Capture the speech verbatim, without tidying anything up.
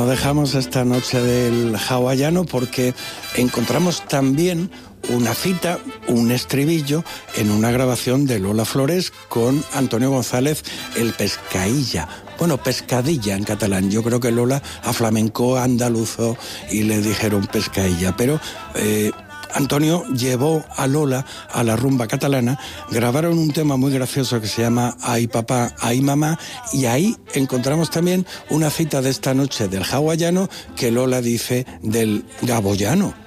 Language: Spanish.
No dejamos esta noche del hawaiano porque encontramos también una cita, un estribillo en una grabación de Lola Flores con Antonio González, el Pescailla. Bueno, pescadilla en catalán. Yo creo que Lola aflamencó, andaluzó y le dijeron pescailla. Pero eh, Antonio llevó a Lola a la rumba catalana, grabaron un tema muy gracioso que se llama Ay papá, ay mamá, y ahí encontramos también una cita de esta noche del hawaiano que Lola dice del gaboyano.